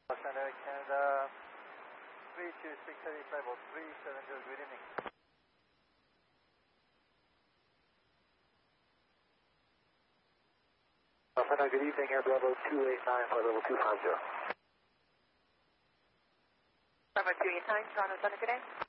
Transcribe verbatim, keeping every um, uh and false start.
Center Canada three two six eight level three seven zero, good evening. Center, good evening, Air Bravo two eight nine for level two five zero. Bravo two eight nine, Toronto Center, good day.